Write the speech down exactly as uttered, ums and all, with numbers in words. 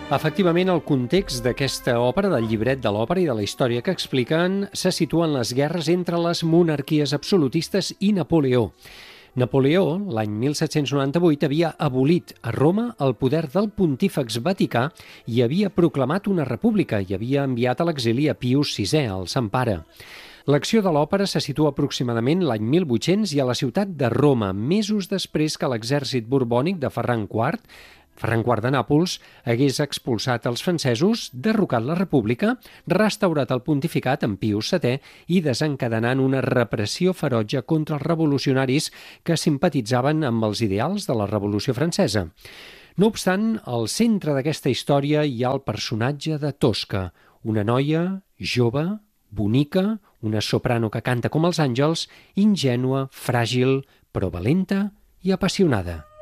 Efectivament, el context d'aquesta òpera, del llibret de l'òpera i de la història que expliquen, se situa en les guerres entre les monarquies absolutistes i Napoleó. Napoleó, l'any mil set-cents noranta-vuit, havia abolit a Roma el poder del pontífex vaticà i havia proclamat una república i havia enviat a l'exili a Pius sisè, el Sant Pare. L'acció de l'òpera se situa aproximadament l'any mil vuit-cents i a la ciutat de Roma, mesos després que l'exèrcit borbònic de Ferran quart, Ferran quart de Nàpols, hagués expulsat els francesos, derrocat la república, restaurat el pontificat amb Pius setè i desencadenant una repressió ferotge contra els revolucionaris que simpatitzaven amb els ideals de la Revolució Francesa. No obstant, al centre d'aquesta història hi ha el personatge de Tosca, una noia jove, bonica, una soprano que canta com els àngels, ingènua, fràgil, però valenta i apassionada.